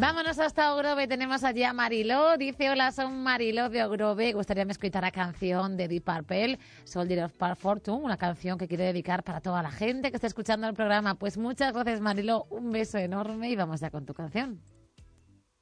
Vámonos hasta Ogrove, tenemos allí a Mariló. Dice, hola, son Mariló de Ogrove. Gustaría escuchar la canción de Deep Purple, Soldier of Fortune, una canción que quiere dedicar para toda la gente que está escuchando el programa. Pues muchas gracias, Mariló, un beso enorme y vamos ya con tu canción.